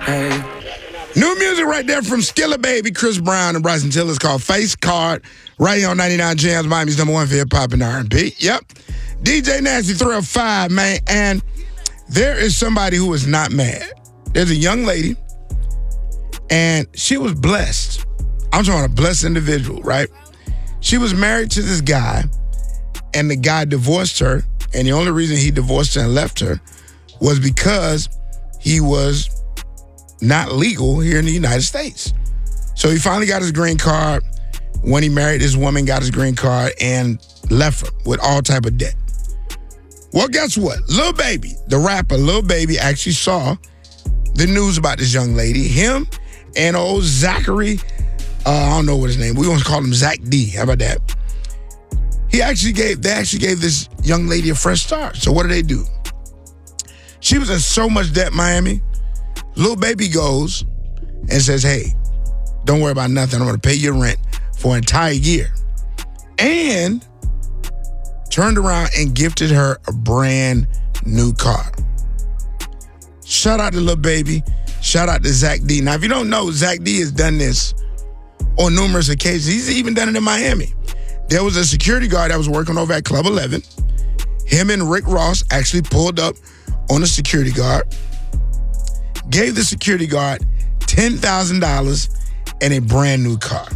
New music right there from Skilla Baby, Chris Brown, and Bryson Tiller. It's called Face Card, right here on 99 Jams, Miami's number one for hip-hop and R&B. Yep. DJ Nasty Thrill 5, man. And there is somebody who is not mad. There's a young lady, and she was blessed. I'm talking about a blessed individual, right? She was married to this guy, and the guy divorced her, and the only reason he divorced her and left her was because he was not legal here in the United States. So he finally got his green card when he married this woman, got his green card, and left her with all type of debt. Well, guess what? Lil Baby, the rapper Lil Baby, actually saw the news about this young lady. Him and old Zachary, I don't know what his name, we want to call him Zach D. How about that? They actually gave this young lady a fresh start. So what do? She was in so much debt, Miami. Lil Baby goes and says, hey, don't worry about nothing. I'm going to pay your rent for an entire year. And turned around and gifted her a brand new car. Shout out to Lil Baby. Shout out to Zach D. Now, if you don't know, Zach D has done this on numerous occasions. He's even done it in Miami. There was a security guard that was working over at Club 11. Him and Rick Ross actually pulled up on a security guard, gave the security guard $10,000 and a brand new car.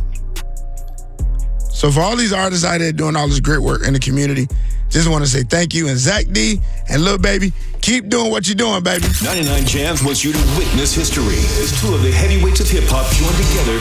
So for all these artists out there doing all this great work in the community, just want to say thank you. And Zach D and Lil Baby, keep doing what you're doing, baby. 99 Jams wants you to witness history as two of the heavyweights of hip-hop join together